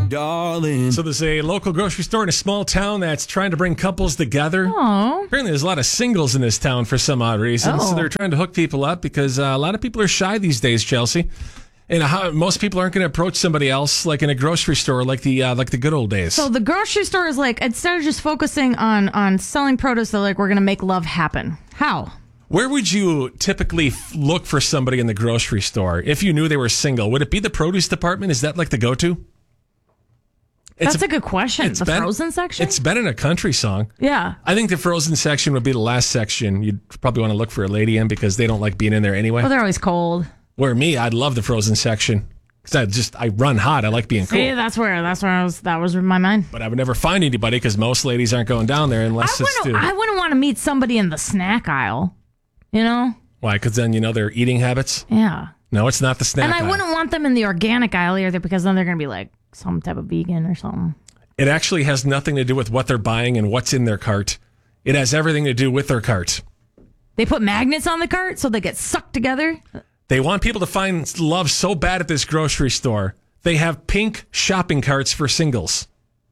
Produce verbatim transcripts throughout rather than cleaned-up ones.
darling. So there's a local grocery store in a small town that's trying to bring couples together. Oh. Apparently there's a lot of singles in this town for some odd reason. Oh. So they're trying to hook people up because uh, a lot of people are shy these days, Chelsea. And how, most people aren't going to approach somebody else like in a grocery store like the uh, like the good old days. So the grocery store is like, instead of just focusing on, on selling produce, they're like, we're going to make love happen. How? Where would you typically f- look for somebody in the grocery store if you knew they were single? Would it be the produce department? Is that like the go-to? It's That's a good question. The been, Frozen section? It's been in a country song. Yeah. I think the Frozen section would be the last section you'd probably want to look for a lady in because they don't like being in there anyway. Well, they're always cold. Where me, I'd love the Frozen section because I just I run hot. I like being cool. See, that's where that's where I was. That was my mind. But I would never find anybody because most ladies aren't going down there unless I it's wouldn't. to. I wouldn't want to meet somebody in the snack aisle. You know? Why? Because then you know their eating habits. Yeah. No, it's not the snack And I aisle. wouldn't want them in the organic aisle either because then they're going to be like some type of vegan or something. It actually has nothing to do with what they're buying and what's in their cart. It has everything to do with their cart. They put magnets on the cart so they get sucked together. They want people to find love so bad at this grocery store. They have pink shopping carts for singles.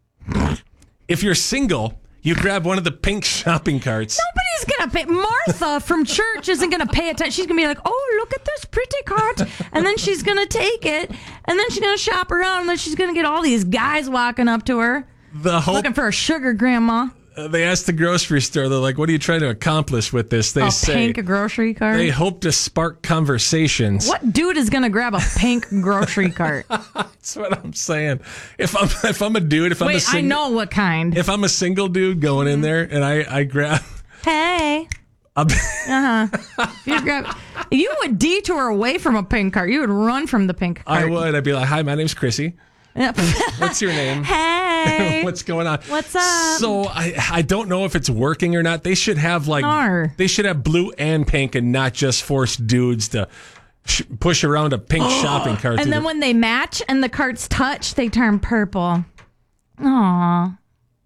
If you're single, you grab one of the pink shopping carts. Nobody's going to pay. Martha from church isn't going to pay attention. She's going to be like, oh, look at this pretty cart. And then she's going to take it. And then she's going to shop around. And then she's going to get all these guys walking up to her. The hope, looking for a sugar grandma. Uh, they asked the grocery store, they're like, what are you trying to accomplish with this? They a say pink grocery cart? they hope to spark conversations. What dude is going to grab a pink grocery cart? That's what I'm saying. If I'm if I'm a dude, if I'm Wait, a single, I know what kind. If I'm a single dude going in there and I, I grab... Hey. uh-huh. You grab, you would detour away from a pink cart. You would run from the pink cart. I would. I'd be like, hi, my name's Chrissy. Yep. What's your name? Hey. What's going on? What's up? So I I don't know if it's working or not. They should have like Nar. they should have blue and pink and not just force dudes to sh- push around a pink shopping cart. And then the- when they match and the carts touch, they turn purple. Aww.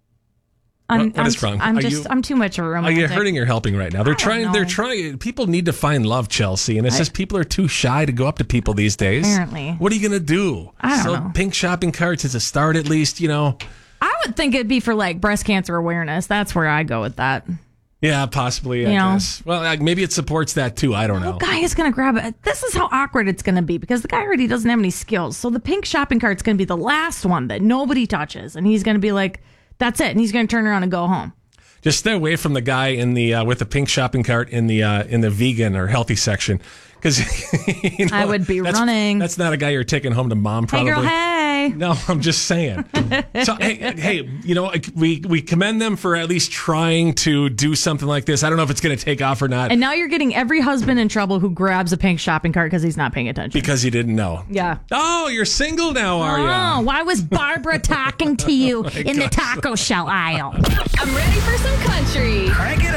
I'm, What- what I'm, is wrong? I'm Are just you- I'm too much of a Are romantic. you hurting or helping right now? They're I don't trying. know. They're trying. People need to find love, Chelsea, and it's I- just people are too shy to go up to people these days. Apparently. What are you gonna do? I don't so know. pink shopping carts is a start, at least. You know. I would think it'd be for like breast cancer awareness. That's where I go with that. Yeah, possibly. I You know. guess. Well, like, maybe it supports that too. I don't know. The guy is going to grab it. This is how awkward it's going to be because the guy already doesn't have any skills. So the pink shopping cart's going to be the last one that nobody touches, and he's going to be like, "That's it," and he's going to turn around and go home. Just stay away from the guy in the uh, with the pink shopping cart in the uh, in the vegan or healthy section, because you know, I would be that's, running. That's not a guy you're taking home to mom. Hey, Probably. girl, hey. No, I'm just saying. So hey, hey, you know, we we commend them for at least trying to do something like this. I don't know if it's going to take off or not. And now you're getting every husband in trouble who grabs a pink shopping cart because he's not paying attention. Because you didn't know. Yeah. Oh, you're single now, are Oh, you? why was Barbara talking to you Oh in the taco shell aisle? I'm ready for some country. Crank it